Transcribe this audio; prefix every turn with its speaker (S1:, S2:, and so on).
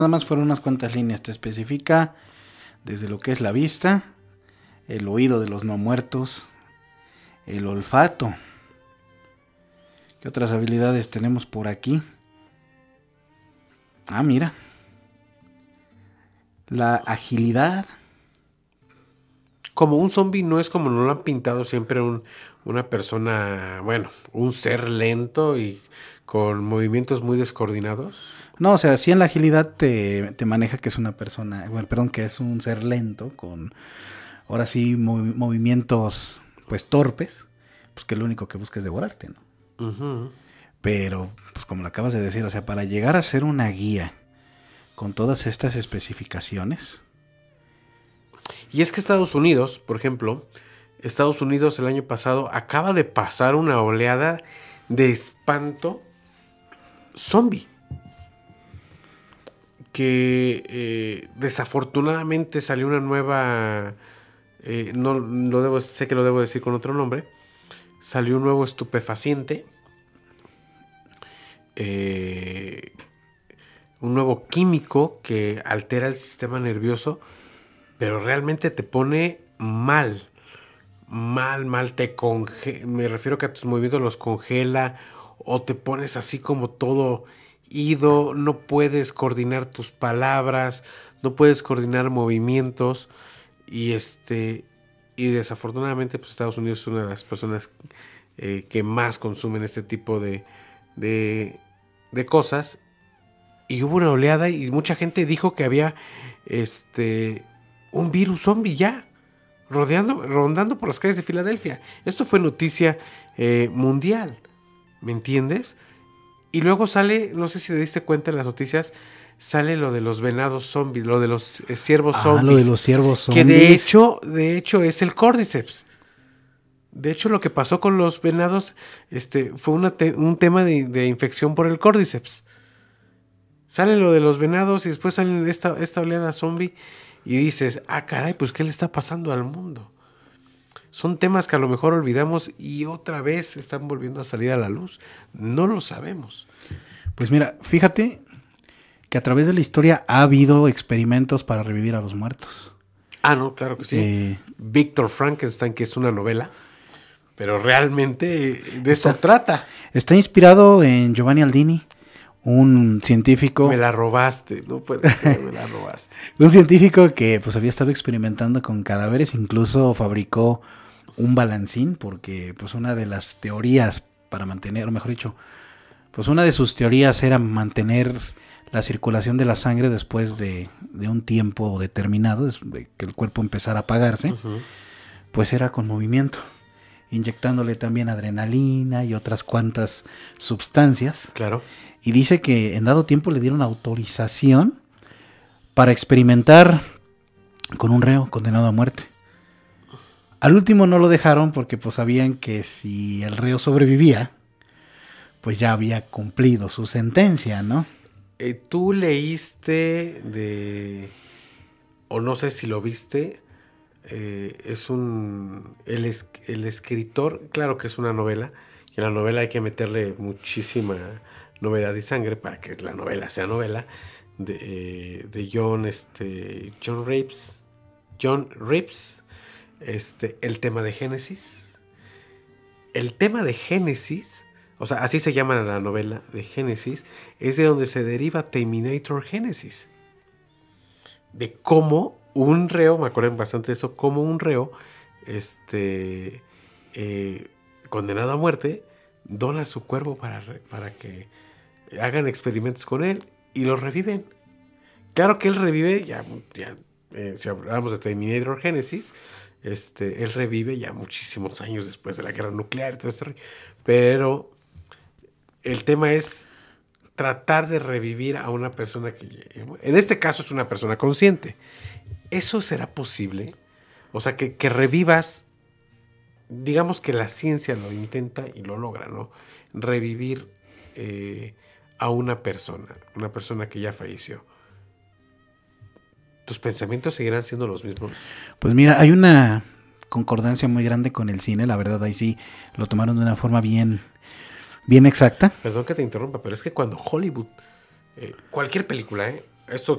S1: Nada más fueron unas cuantas líneas. Te especifica desde lo que es la vista, el oído de los no muertos, el olfato. ¿Qué otras habilidades tenemos por aquí? Ah, mira. La agilidad.
S2: Como un zombie no es como nos lo han pintado siempre una persona, bueno, un ser lento y con movimientos muy descoordinados.
S1: No, o sea, sí en la agilidad te maneja que es una persona, bueno, perdón, que es un ser lento, con ahora sí movimientos pues torpes, pues que lo único que busca es devorarte, ¿no?
S2: Ujú.
S1: Pero, pues como lo acabas de decir, o sea, para llegar a ser una guía con todas estas especificaciones.
S2: Y es que Estados Unidos, por ejemplo, Estados Unidos el año pasado acaba de pasar una oleada de espanto zombie. Que desafortunadamente salió una nueva, no lo debo, sé que lo debo decir con otro nombre, salió un nuevo estupefaciente, eh, un nuevo químico que altera el sistema nervioso, pero realmente te pone mal, mal, me refiero que a tus movimientos los congela o te pones así como todo ido, no puedes coordinar tus palabras, no puedes coordinar movimientos y y desafortunadamente pues Estados Unidos es una de las personas que más consumen este tipo de, de cosas y hubo una oleada y mucha gente dijo que había un virus zombie ya rondando por las calles de Filadelfia. Esto fue noticia mundial, ¿me entiendes? Y luego sale, no sé si te diste cuenta en las noticias, sale lo de los venados zombies, lo de los ciervos
S1: Ah, lo de
S2: zombies,
S1: los ciervos
S2: que
S1: zombies.
S2: de hecho es el Cordyceps. De hecho, lo que pasó con los venados fue un tema de infección por el Cordyceps. Sale lo de los venados y después sale esta oleada zombie y dices, ah, caray, pues ¿qué le está pasando al mundo? Son temas que a lo mejor olvidamos y otra vez están volviendo a salir a la luz. No lo sabemos.
S1: Pues mira, fíjate que a través de la historia ha habido experimentos para revivir a los muertos.
S2: Ah, no, claro que sí. Víctor Frankenstein, que es una novela, pero realmente de eso trata.
S1: Está inspirado en Giovanni Aldini, un científico.
S2: Me la robaste, no puede ser, me la robaste.
S1: Un científico que pues había estado experimentando con cadáveres, incluso fabricó un balancín, porque pues una de las teorías para mantener, o mejor dicho, pues una de sus teorías era mantener la circulación de la sangre después de un tiempo determinado, de que el cuerpo empezara a apagarse, pues era con movimiento, inyectándole también adrenalina y otras cuantas sustancias.
S2: Claro.
S1: Y dice que en dado tiempo le dieron autorización para experimentar con un reo condenado a muerte. Al último no lo dejaron porque pues sabían que si el reo sobrevivía, pues ya había cumplido su sentencia, ¿no?
S2: Tú leíste o no sé si lo viste, el escritor, claro que es una novela, y en la novela hay que meterle muchísima novedad y sangre para que la novela sea novela, de John Reeves, el tema de Génesis. El tema de Génesis, o sea, así se llama la novela de Génesis, es de donde se deriva Terminator Génesis. De cómo un reo, me acuerdo bastante de eso, cómo un reo, condenado a muerte, dona su cuerpo para que hagan experimentos con él y lo reviven. Claro que él revive, si hablamos de Terminator Génesis, él revive ya muchísimos años después de la guerra nuclear y todo eso. Pero el tema es tratar de revivir a una persona que, en este caso, es una persona consciente. ¿Eso será posible? O sea, que revivas, digamos que la ciencia lo intenta y lo logra, ¿no? Revivir a una persona que ya falleció. ¿Tus pensamientos seguirán siendo los mismos?
S1: Pues mira, hay una concordancia muy grande con el cine, la verdad, ahí sí lo tomaron de una forma bien exacta.
S2: Perdón que te interrumpa, pero es que cuando Hollywood, cualquier película, esto